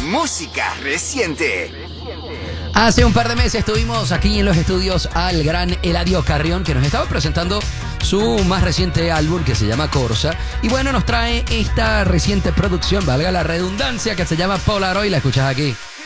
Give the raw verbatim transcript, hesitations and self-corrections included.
música reciente. Hace un par de meses estuvimos aquí en los estudios al gran Eladio Carrión, que nos estaba presentando su más reciente álbum que se llama Corsa. Y bueno, nos trae esta reciente producción, valga la redundancia, que se llama Polaroid. La escuchas aquí.